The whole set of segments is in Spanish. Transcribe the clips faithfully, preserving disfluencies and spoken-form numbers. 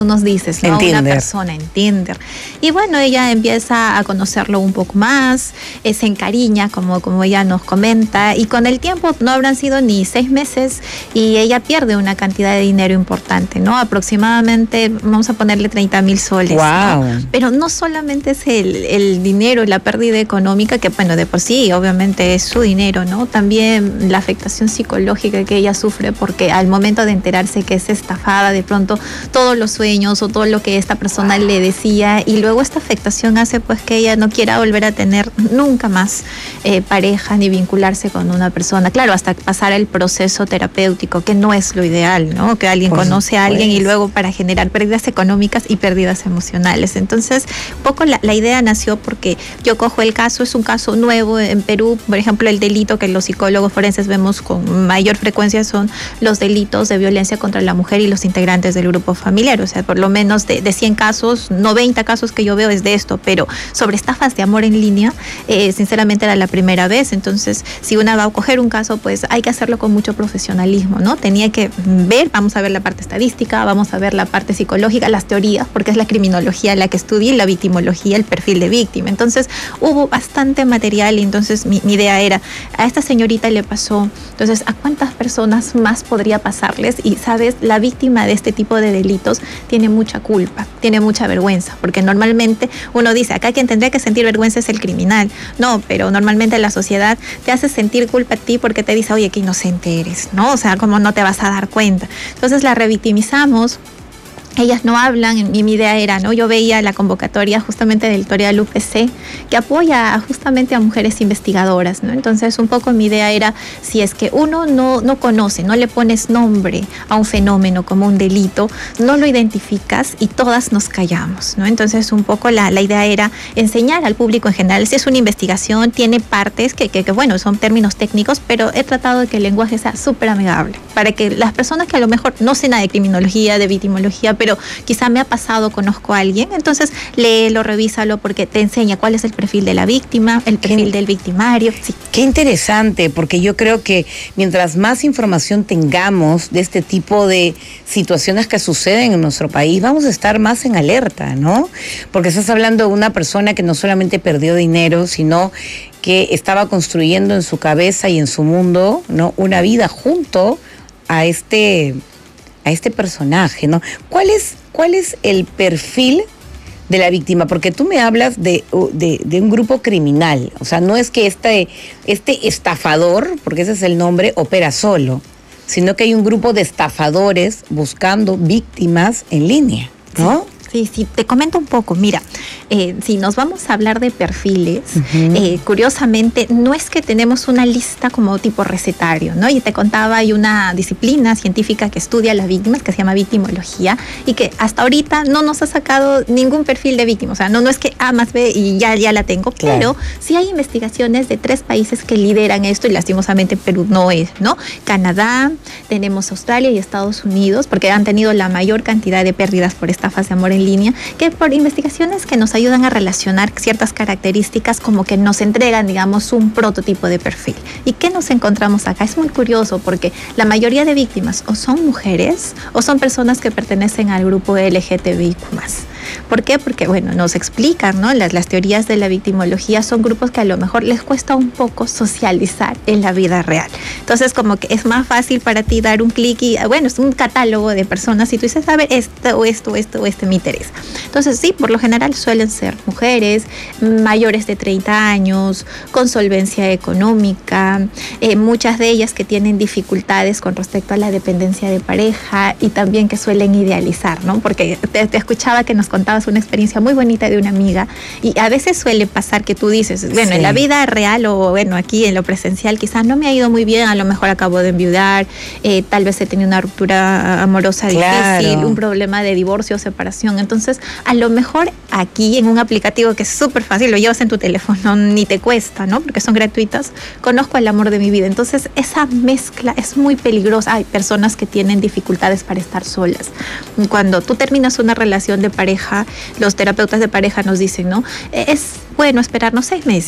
nos dices, ¿no? Una persona en Tinder. Y bueno, ella empieza a conocerlo un poco más, eh, se encariña, como, como ella nos comenta, y con el tiempo no habrán sido ni seis meses y ella pierde una cantidad de dinero importante, ¿no? Aproximadamente, vamos a ponerle treinta mil soles. Wow. ¿No? Pero no solamente es el, el dinero, la pérdida económica, que bueno, de por sí, obviamente es su dinero, ¿no? También la afectación psicológica que ella sufre, porque al momento de enterarse que es estafada, de pronto todos los sueños o todo lo que esta persona le decía, y luego esta afectación hace pues que ella no quiera volver a tener nunca más eh, pareja ni vincularse con una persona, claro, hasta pasar el proceso terapéutico, que no es lo ideal, ¿no? Que alguien Por conoce a alguien supuesto. y luego para generar pérdidas económicas y pérdidas emocionales. Entonces, un poco la, la idea nació porque yo cojo el caso, es un caso nuevo en Perú, por ejemplo, el delito que los psicólogos forenses vemos con mayor frecuencia son los delitos de violencia contra la mujer y los integrantes del grupo familiar, o sea, por lo menos de, de cien casos, noventa casos que yo veo es de esto, pero sobre estafas de amor en línea, eh, sinceramente era la primera vez. Entonces, si una va a coger un caso, pues hay que hacerlo con mucho profesionalismo, ¿no? Tenía que ver, vamos a ver la parte estadística, vamos a ver la parte psicológica, las teorías, porque es la criminología la que estudié, la victimología, el perfil de víctima. Entonces, hubo bastante material y entonces mi, mi idea era, a esta señorita le pasó, entonces, ¿a cuántas personas más podría pasarles? Y, ¿sabes? La víctima de este tipo de delitos tiene mucha culpa, tiene mucha vergüenza, porque normalmente uno dice, acá quien tendría que sentir vergüenza es el criminal. No, pero normalmente la sociedad te hace sentir culpa a ti porque te dice, oye, qué inocente eres, ¿no? O sea, ¿cómo no te vas a dar cuenta? Entonces la revictimizamos. Ellas no hablan, y mi idea era, ¿no? Yo veía la convocatoria justamente del editorial U P C, que apoya justamente a mujeres investigadoras, ¿no? Entonces, un poco mi idea era, si es que uno no, no conoce, no le pones nombre a un fenómeno como un delito, no lo identificas y todas nos callamos, ¿no? Entonces, un poco la, la idea era enseñar al público en general. Si es una investigación, tiene partes que, que, que, bueno, son términos técnicos, pero he tratado de que el lenguaje sea súper amigable, para que las personas que a lo mejor no sé nada de criminología, de victimología, pero quizá me ha pasado, conozco a alguien, entonces léelo, revísalo, porque te enseña cuál es el perfil de la víctima, el perfil ¿Qué? del victimario. Sí. Qué interesante, porque yo creo que mientras más información tengamos de este tipo de situaciones que suceden en nuestro país, vamos a estar más en alerta, ¿no? Porque estás hablando de una persona que no solamente perdió dinero, sino que estaba construyendo en su cabeza y en su mundo, ¿no?, una vida junto a este... a este personaje, ¿no? ¿Cuál es, cuál es el perfil de la víctima? Porque tú me hablas de, de, de un grupo criminal, o sea, no es que este, este estafador, porque ese es el nombre, opera solo, sino que hay un grupo de estafadores buscando víctimas en línea, ¿no? Sí. Sí, sí, te comento un poco. Mira, eh, si nos vamos a hablar de perfiles, uh-huh. eh, curiosamente no es que tenemos una lista como tipo recetario, ¿no? Y te contaba, hay una disciplina científica que estudia a las víctimas que se llama victimología y que hasta ahorita no nos ha sacado ningún perfil de víctima. O sea, no, no es que A más B y ya, ya la tengo, claro. Pero sí hay investigaciones de tres países que lideran esto y lastimosamente Perú no es, ¿no? Canadá, tenemos Australia y Estados Unidos, porque han tenido la mayor cantidad de pérdidas por estafas de amor en línea, que por investigaciones que nos ayudan a relacionar ciertas características, como que nos entregan, digamos, un prototipo de perfil. ¿Y qué nos encontramos acá? Es muy curioso porque la mayoría de víctimas o son mujeres o son personas que pertenecen al grupo L G T B I Q más. ¿Por qué? Porque, bueno, nos explican, ¿no? Las, las teorías de la victimología son grupos que a lo mejor les cuesta un poco socializar en la vida real. Entonces, como que es más fácil para ti dar un clic y, bueno, es un catálogo de personas y tú dices, a ver, esto o esto o esto o este me interesa. Entonces, sí, por lo general suelen ser mujeres mayores de treinta años, con solvencia económica, eh, muchas de ellas que tienen dificultades con respecto a la dependencia de pareja y también que suelen idealizar, ¿no? Porque te, te escuchaba que nos contabas una experiencia muy bonita de una amiga y a veces suele pasar que tú dices, bueno, sí. En la vida real o bueno, aquí en lo presencial quizás no me ha ido muy bien, a lo mejor acabo de enviudar, eh, tal vez he tenido una ruptura amorosa claro. difícil, un problema de divorcio o separación, entonces a lo mejor aquí en un aplicativo que es súper fácil, lo llevas en tu teléfono, ni te cuesta, ¿no? Porque son gratuitas, conozco el amor de mi vida, entonces esa mezcla es muy peligrosa. Hay personas que tienen dificultades para estar solas. Cuando tú terminas una relación de pareja, los terapeutas de pareja nos dicen, ¿no? Es bueno esperarnos seis meses.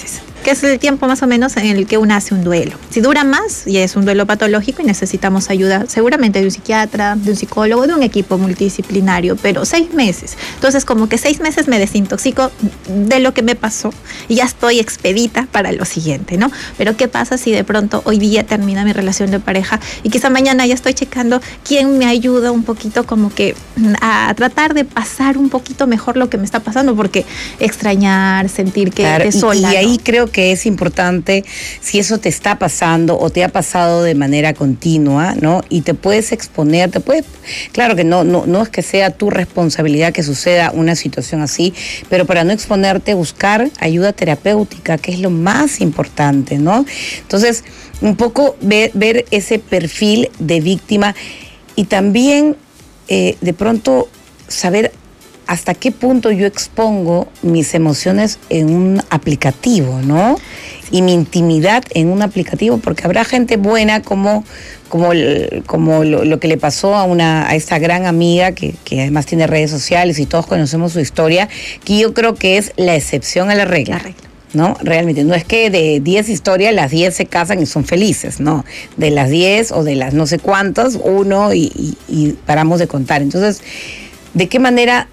que es el tiempo más o menos en el que uno hace un duelo. Si dura más, y es un duelo patológico y necesitamos ayuda seguramente de un psiquiatra, de un psicólogo, de un equipo multidisciplinario, pero seis meses. Entonces, como que seis meses me desintoxico de lo que me pasó y ya estoy expedita para lo siguiente, ¿no? Pero ¿qué pasa si de pronto hoy día termina mi relación de pareja y quizá mañana ya estoy checando quién me ayuda un poquito como que a tratar de pasar un poquito mejor lo que me está pasando? Porque extrañar, sentir que claro, te sola, y, y ahí ¿no? creo que es importante, si eso te está pasando o te ha pasado de manera continua, ¿no? Y te puedes exponer, te puedes, claro que no, no, no es que sea tu responsabilidad que suceda una situación así, pero para no exponerte, buscar ayuda terapéutica, que es lo más importante, ¿no? Entonces, un poco ver, ver ese perfil de víctima y también eh, de pronto saber hasta qué punto yo expongo mis emociones en un aplicativo, ¿no? Y mi intimidad en un aplicativo, porque habrá gente buena como, como, como lo, lo que le pasó a una a esta gran amiga que, que además tiene redes sociales y todos conocemos su historia, que yo creo que es la excepción a la regla. La regla. ¿No? Realmente, no es que de diez historias las diez se casan y son felices, no. De las diez o de las no sé cuántas, uno y, y, y paramos de contar. Entonces, ¿de qué manera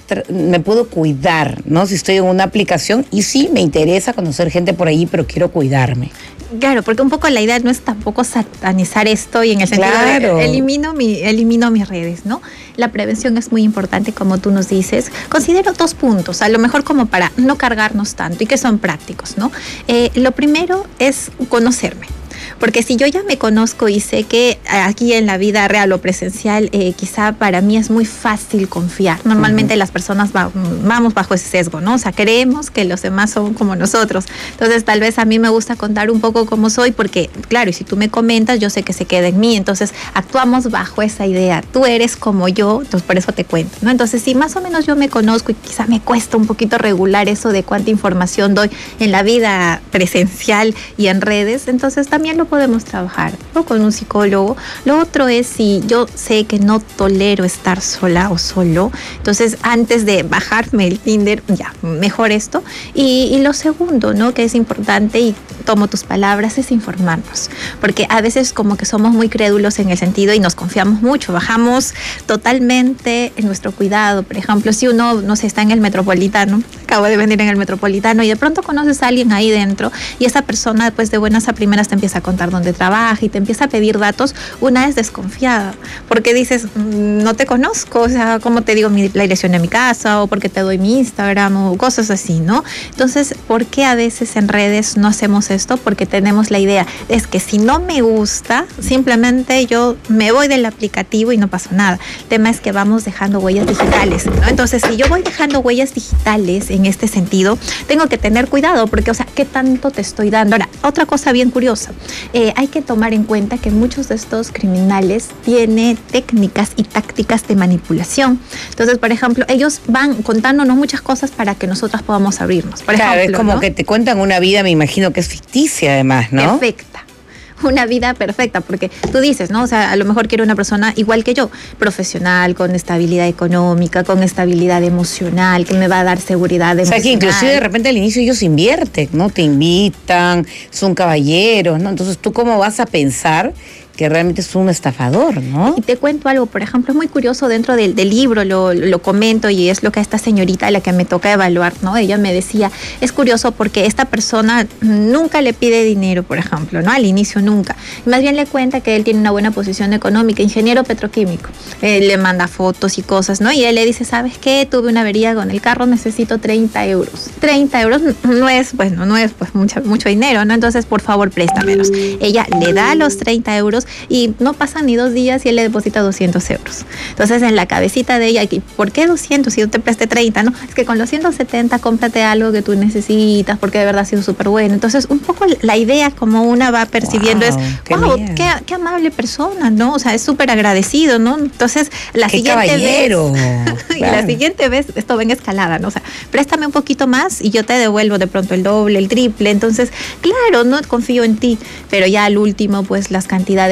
me puedo cuidar, ¿no? Si estoy en una aplicación y sí me interesa conocer gente por ahí, pero quiero cuidarme. Claro, porque un poco la idea no es tampoco satanizar esto y en el sentido Claro. de elimino, mi, elimino mis redes, ¿no? La prevención es muy importante, como tú nos dices. Considero dos puntos, a lo mejor como para no cargarnos tanto y que son prácticos, ¿no? Eh, lo primero es conocerme. Porque si yo ya me conozco y sé que aquí en la vida real o presencial, eh, quizá para mí es muy fácil confiar. Normalmente uh-huh. las personas va, vamos bajo ese sesgo, ¿no? O sea, creemos que los demás son como nosotros. Entonces, tal vez a mí me gusta contar un poco cómo soy porque, claro, y si tú me comentas, yo sé que se queda en mí. Entonces, actuamos bajo esa idea. Tú eres como yo, entonces por eso te cuento, ¿no? Entonces, si más o menos yo me conozco y quizá me cuesta un poquito regular eso de cuánta información doy en la vida presencial y en redes, entonces también lo podemos trabajar, ¿no? Con un psicólogo. Lo otro es si yo sé que no tolero estar sola o solo, entonces antes de bajarme el Tinder, ya, mejor esto. Y, y lo segundo, ¿no? Que es importante y tomo tus palabras, es informarnos, porque a veces como que somos muy crédulos en el sentido y nos confiamos mucho, bajamos totalmente en nuestro cuidado. Por ejemplo, si uno, no sé, está en el Metropolitano, acabo de venir en el Metropolitano y de pronto conoces a alguien ahí dentro y esa persona pues de buenas a primeras te empieza a contar dónde trabaja y te empieza a pedir datos, una es desconfiada, porque dices, no te conozco, o sea, ¿cómo te digo mi, la dirección de mi casa o porque te doy mi Instagram o cosas así, ¿no? Entonces, ¿por qué a veces en redes no hacemos esto? Porque tenemos la idea, es que si no me gusta, simplemente yo me voy del aplicativo y no pasa nada. El tema es que vamos dejando huellas digitales, ¿no? Entonces, si yo voy dejando huellas digitales en este sentido, tengo que tener cuidado, porque, o sea, ¿qué tanto te estoy dando? Ahora, otra cosa bien curiosa, eh, hay que tomar en cuenta que muchos de estos criminales tienen técnicas y tácticas de manipulación. Entonces, por ejemplo, ellos van contándonos muchas cosas para que nosotros podamos abrirnos. Por claro, ejemplo, es como, ¿no?, que te cuentan una vida, me imagino que es ficticia además, ¿no? Perfecta. Una vida perfecta, porque tú dices, ¿no? O sea, a lo mejor quiero una persona igual que yo, profesional, con estabilidad económica, con estabilidad emocional, que me va a dar seguridad emocional. O sea, que inclusive de repente al inicio ellos invierten, ¿no? Te invitan, son caballeros, ¿no? Entonces, ¿tú cómo vas a pensar que realmente es un estafador, ¿no? Y te cuento algo, por ejemplo, es muy curioso dentro del, del libro, lo, lo comento y es lo que a esta señorita a la que me toca evaluar, ¿no? Ella me decía, es curioso porque esta persona nunca le pide dinero, por ejemplo, ¿no? Al inicio nunca. Más bien le cuenta que él tiene una buena posición económica, ingeniero petroquímico. Él le manda fotos y cosas, ¿no? Y él le dice, ¿sabes qué? Tuve una avería con el carro, necesito treinta euros. treinta euros no es, bueno, no es pues mucho, mucho dinero, ¿no? Entonces, por favor, préstamelos. Ella le da los treinta euros y no pasan ni dos días y él le deposita doscientos euros. Entonces, en la cabecita de ella, ¿por qué doscientos si yo te presté treinta? No, es que con los ciento setenta cómprate algo que tú necesitas porque de verdad ha sido súper bueno. Entonces, un poco la idea como una va percibiendo wow, es, qué wow, qué, qué amable persona, ¿no? O sea, es súper agradecido, ¿no? Entonces, la qué siguiente caballero. vez, Claro. y la siguiente vez, esto va en escalada, ¿no? O sea, préstame un poquito más y yo te devuelvo de pronto el doble, el triple. Entonces, claro, no confío en ti, pero ya al último, pues las cantidades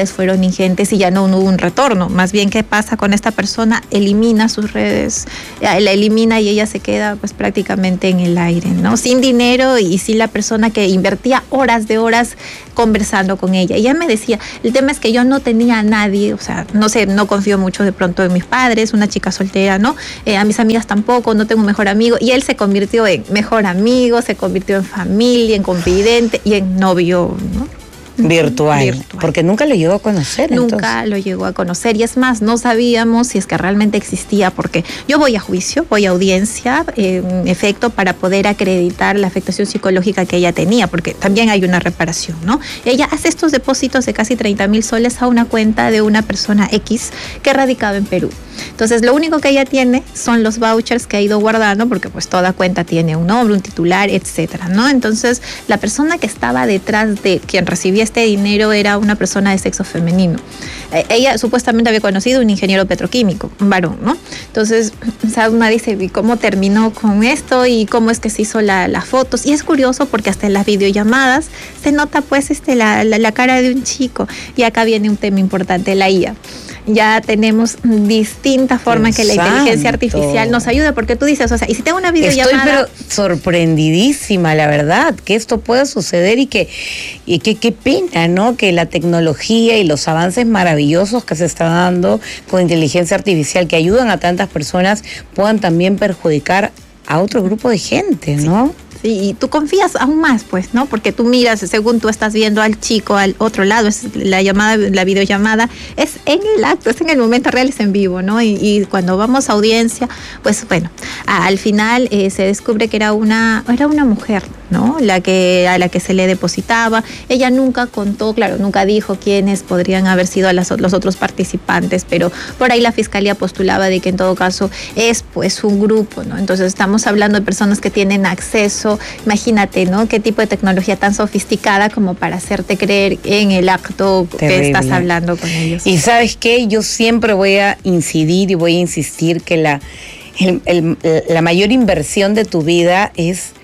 cantidades fueron ingentes y ya no hubo un retorno. Más bien, ¿qué pasa con esta persona? Elimina sus redes, la elimina y ella se queda pues prácticamente en el aire, ¿no? Sin dinero y sin la persona que invertía horas de horas conversando con ella. Ella me decía, el tema es que yo no tenía a nadie, o sea, no sé, no confío mucho de pronto en mis padres, una chica soltera, ¿no? Eh, a mis amigas tampoco, no tengo un mejor amigo. Y él se convirtió en mejor amigo, se convirtió en familia, en confidente y en novio, ¿no? Virtual, Virtual, porque nunca lo llegó a conocer. Nunca entonces. lo llegó a conocer y es más, no sabíamos si es que realmente existía, porque yo voy a juicio, voy a audiencia, eh, en efecto, para poder acreditar la afectación psicológica que ella tenía, porque también hay una reparación, ¿no? Ella hace estos depósitos de casi treinta mil soles a una cuenta de una persona X que radicaba en Perú. Entonces, lo único que ella tiene son los vouchers que ha ido guardando, porque pues toda cuenta tiene un nombre, un titular, etcétera, ¿no? Entonces, la persona que estaba detrás de quien recibía este dinero era una persona de sexo femenino. Eh, ella supuestamente había conocido un ingeniero petroquímico, un varón, ¿no? Entonces, Sauma dice, ¿y cómo terminó con esto? ¿Y cómo es que se hizo la, las fotos? Y es curioso porque hasta en las videollamadas se nota pues este, la, la, la cara de un chico. Y acá viene un tema importante, la I A. Ya tenemos distintas formas que la inteligencia artificial nos ayude, porque tú dices, o sea, y si tengo una videollamada... Estoy pero sorprendidísima, la verdad, que esto pueda suceder y que, y que qué pena, ¿no? Que la tecnología y los avances maravillosos que se están dando con inteligencia artificial que ayudan a tantas personas puedan también perjudicar a otro grupo de gente, ¿no? Sí. Sí, y tú confías aún más, pues, ¿no? Porque tú miras, según tú estás viendo al chico al otro lado, es la llamada, la videollamada, es en el acto, es en el momento real, es en vivo, ¿no? Y, y cuando vamos a audiencia, pues bueno, a, al final eh, se descubre que era una, era una mujer, ¿no? La que, a la que se le depositaba. Ella nunca contó, claro, nunca dijo quiénes podrían haber sido las, los otros participantes, pero por ahí la fiscalía postulaba de que en todo caso es pues un grupo, ¿no? Entonces estamos hablando de personas que tienen acceso. Imagínate, ¿no? Qué tipo de tecnología tan sofisticada como para hacerte creer en el acto Terrible. Que estás hablando con ellos. Y ¿sabes qué? Yo siempre voy a incidir y voy a insistir que la, el, el, la mayor inversión de tu vida es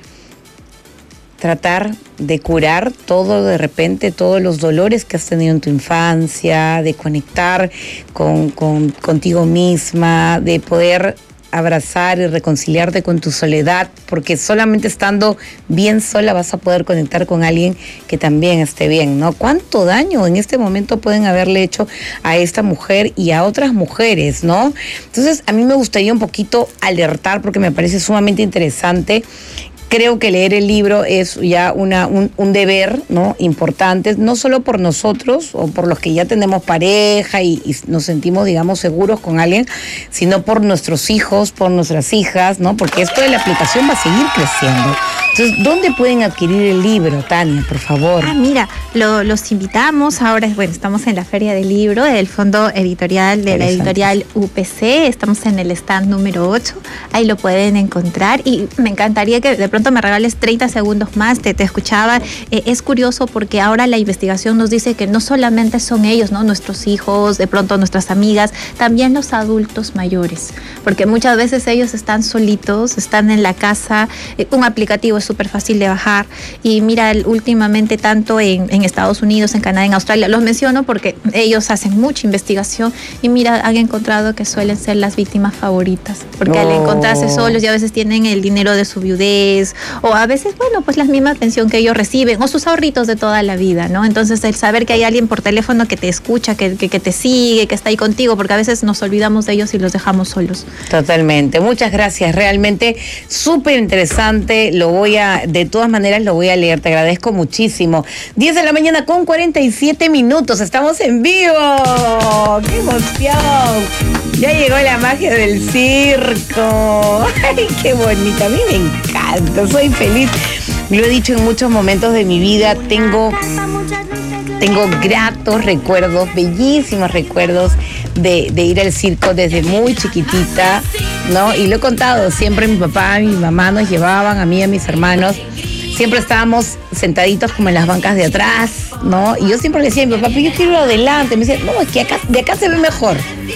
tratar de curar todo, de repente, todos los dolores que has tenido en tu infancia, de conectar con, con, contigo misma, de poder abrazar y reconciliarte con tu soledad, porque solamente estando bien sola vas a poder conectar con alguien que también esté bien, ¿no? ¿Cuánto daño en este momento pueden haberle hecho a esta mujer y a otras mujeres, ¿no? Entonces, a mí me gustaría un poquito alertar, porque me parece sumamente interesante. Creo que leer el libro es ya una, un, un deber, ¿no? Importante, no solo por nosotros o por los que ya tenemos pareja y, y nos sentimos, digamos, seguros con alguien, sino por nuestros hijos, por nuestras hijas, ¿no? Porque esto de la aplicación va a seguir creciendo. Entonces, ¿dónde pueden adquirir el libro, Tania, por favor? Ah, mira, lo, los invitamos. Ahora, bueno, estamos en la Feria del Libro, del Fondo Editorial de la editorial U P C. Estamos en el stand número ocho. Ahí lo pueden encontrar y me encantaría que de pronto me regales treinta segundos más. Te, te escuchaba. Eh, es curioso porque ahora la investigación nos dice que no solamente son ellos, ¿no? Nuestros hijos, de pronto nuestras amigas, también los adultos mayores. Porque muchas veces ellos están solitos, están en la casa. Eh, un aplicativo es súper fácil de bajar y mira, últimamente tanto en, en Estados Unidos, en Canadá, en Australia, los menciono porque ellos hacen mucha investigación y mira, han encontrado que suelen ser las víctimas favoritas, porque oh. al encontrarse solos y a veces tienen el dinero de su viudez o a veces, bueno, pues la misma pensión que ellos reciben o sus ahorritos de toda la vida, ¿no? Entonces el saber que hay alguien por teléfono que te escucha, que, que, que te sigue, que está ahí contigo, porque a veces nos olvidamos de ellos y los dejamos solos. Totalmente, muchas gracias, realmente súper interesante, lo voy a, de todas maneras lo voy a leer, te agradezco muchísimo. diez de la mañana con cuarenta y siete minutos, estamos en vivo, ¡qué emoción! Ya llegó la magia del circo, ¡ay, qué bonita! A mí me encanta, soy feliz, lo he dicho en muchos momentos de mi vida, tengo... Tengo gratos recuerdos, bellísimos recuerdos de, de ir al circo desde muy chiquitita, ¿no? Y lo he contado, siempre mi papá y mi mamá nos llevaban, a mí y a mis hermanos. Siempre estábamos sentaditos como en las bancas de atrás, ¿no? Y yo siempre le decía a mi papá, pero yo quiero ir adelante. Me decía, no, es que acá, de acá se ve mejor.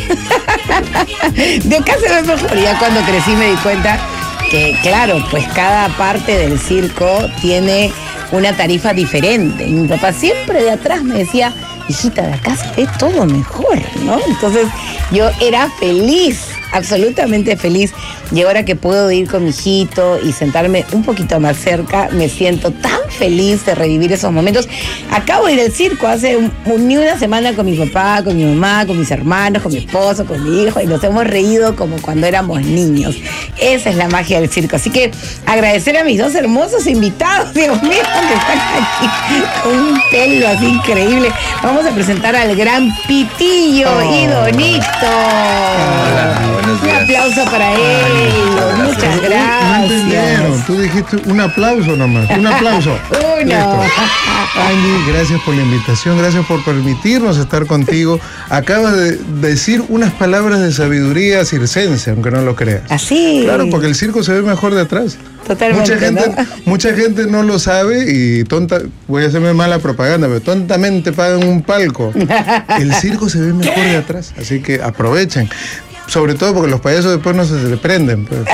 De acá se ve mejor. Y ya cuando crecí me di cuenta que, claro, pues cada parte del circo tiene una tarifa diferente. Y mi papá siempre de atrás me decía, hijita, de acá se ve todo mejor, ¿no? Entonces yo era feliz, absolutamente feliz. Y ahora que puedo ir con mi hijito y sentarme un poquito más cerca, me siento tan feliz de revivir esos momentos. Acabo de ir al circo hace un, un, ni una semana con mi papá, con mi mamá, con mis hermanos, con mi esposo, con mi hijo, y nos hemos reído como cuando éramos niños. Esa es la magia del circo. Así que agradecer a mis dos hermosos invitados, Dios mío, que están aquí con un pelo así increíble. Vamos a presentar al gran Pitillo oh. y Donito. Hola, buenos días. Un aplauso para ellos. Ay, muchas gracias. No entendieron. Tú dijiste un aplauso nomás. Un aplauso. Uno. Angie, gracias por la invitación. Gracias por permitirnos estar contigo. Acabas de decir unas palabras de sabiduría circense, aunque no lo creas. Así. Claro, porque el circo se ve mejor de atrás. Totalmente, mucha gente, ¿no? mucha gente no lo sabe y tonta, voy a hacerme mala propaganda, pero tontamente pagan un palco. El circo se ve mejor de atrás, así que aprovechen. Sobre todo porque los payasos después no se, se le prenden. Pues.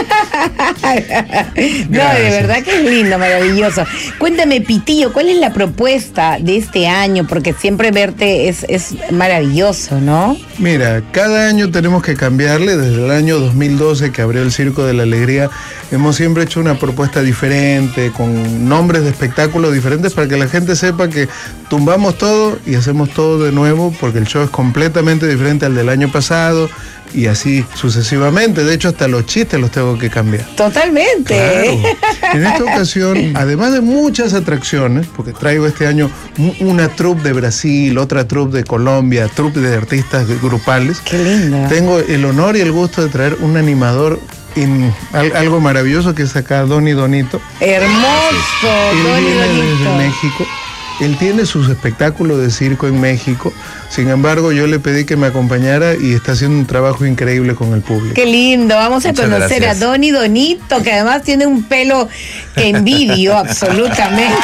No, de verdad que es lindo, maravilloso. Cuéntame, Pitillo, ¿cuál es la propuesta de este año? Porque siempre verte es, es maravilloso, ¿no? Mira, cada año tenemos que cambiarle. Desde el año dos mil doce que abrió el Circo de la Alegría, hemos siempre hecho una propuesta diferente, con nombres de espectáculos diferentes para que la gente sepa que tumbamos todo y hacemos todo de nuevo, porque el show es completamente diferente al del año pasado. Y así sucesivamente. De hecho, hasta los chistes los tengo que cambiar. Totalmente. Claro. En esta ocasión, además de muchas atracciones, porque traigo este año una troupe de Brasil, otra troupe de Colombia, troupe de artistas grupales. Qué lindo. Tengo el honor y el gusto de traer un animador en algo maravilloso que es acá, Don y Donito. Hermoso. Él Don y viene Donito. desde México. Él tiene sus espectáculos de circo en México. Sin embargo, yo le pedí que me acompañara y está haciendo un trabajo increíble con el público. Qué lindo. Vamos a Muchas conocer gracias. a Don y Donito, que además tiene un pelo que envidio absolutamente.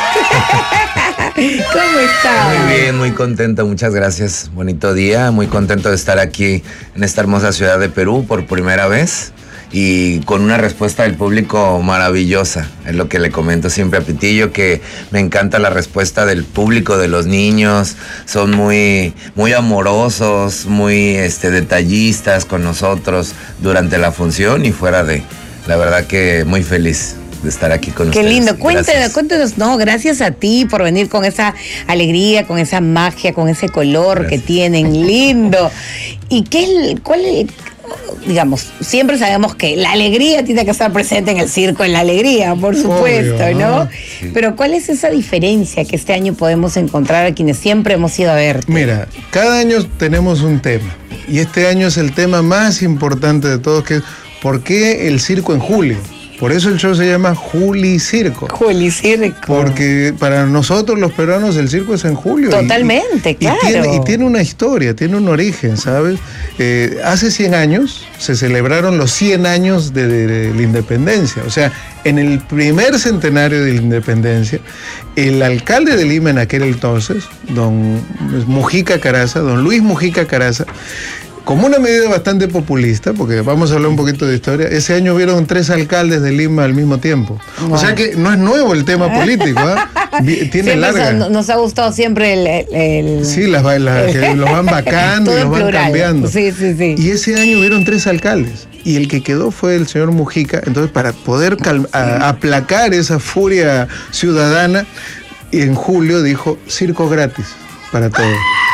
¿Cómo está? Muy bien, muy contento, muchas gracias. Bonito día, muy contento de estar aquí en esta hermosa ciudad de Perú por primera vez y con una respuesta del público maravillosa. Es lo que le comento siempre a Pitillo, que me encanta la respuesta del público, de los niños. Son muy, muy amorosos, muy este, detallistas con nosotros durante la función y fuera de. La verdad que muy feliz de estar aquí con Qué ustedes. Qué lindo. Cuéntanos, Gracias. cuéntanos, no, gracias a ti por venir con esa alegría, con esa magia, con ese color Gracias. que tienen, lindo. ¿Y qué es, el- cuál es, digamos, siempre sabemos que la alegría tiene que estar presente en el circo, en la alegría, por supuesto, Obvio, ¿no? ¿no? Sí. Pero ¿cuál es esa diferencia que este año podemos encontrar a quienes siempre hemos ido a verte? Mira, cada año tenemos un tema y este año es el tema más importante de todos, que es ¿por qué el circo en julio? Por eso el show se llama Juli Circo. Juli Circo. Porque para nosotros los peruanos el circo es en julio. y- Totalmente, y, claro. Y tiene, y tiene una historia, tiene un origen, ¿sabes? Eh, hace cien años se celebraron los cien años de, de- de la independencia. O sea, en el primer centenario de la independencia, el alcalde de Lima en aquel entonces, don Mujica Caraza, don Luis Mujica Caraza, como una medida bastante populista, porque vamos a hablar un poquito de historia, ese año hubieron tres alcaldes de Lima al mismo tiempo. Wow. O sea que no es nuevo el tema político, ¿ah? Vi- Tiene Siempre larga. nos, nos ha gustado siempre el... el- el- Sí, las, va- las- que los van vacando Todo y en los van plural. cambiando. Sí, sí, sí. Y ese año hubieron tres alcaldes. Y el que quedó fue el señor Mujica. Entonces, para poder cal- a- aplacar esa furia ciudadana, en julio dijo circo gratis para todos.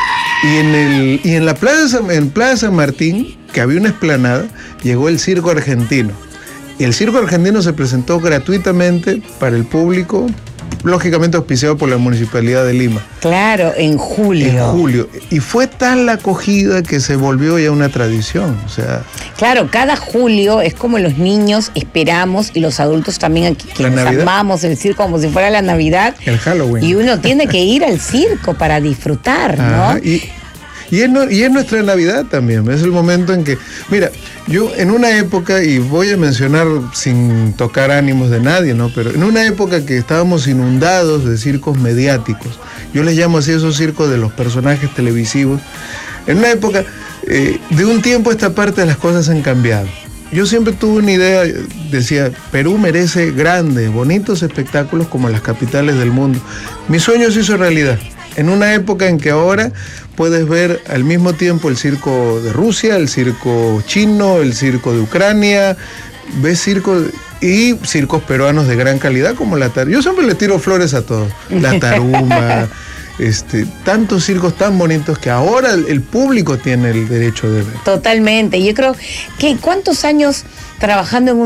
Y en, el, y en la plaza, en Plaza San Martín, que había una explanada, llegó el circo argentino. Y el circo argentino se presentó gratuitamente para el público, lógicamente auspiciado por la Municipalidad de Lima. Claro, en julio. En julio. Y fue tal la acogida que se volvió ya una tradición. O sea, Claro, cada julio es como los niños esperamos y los adultos también aquí quienes Navidad. amamos el circo como si fuera la Navidad. el Halloween. Y uno tiene que ir al circo para disfrutar, ¿no? Ajá, y, y, es, no- y es nuestra Navidad también. Es el momento en que, mira, yo en una época, y voy a mencionar sin tocar ánimos de nadie, ¿no? Pero en una época que estábamos inundados de circos mediáticos, yo les llamo así esos circos de los personajes televisivos, en una época, eh, de un tiempo a esta parte las cosas han cambiado. Yo siempre tuve una idea, decía, Perú merece grandes, bonitos espectáculos como las capitales del mundo. Mi sueño se hizo realidad. En una época en que ahora puedes ver al mismo tiempo el circo de Rusia, el circo chino, el circo de Ucrania, ves circos y circos peruanos de gran calidad como la taruma. Yo siempre le tiro flores a todos. La taruma, este, tantos circos tan bonitos que ahora el, el público tiene el derecho de ver. Totalmente. Yo creo que ¿cuántos años trabajando en un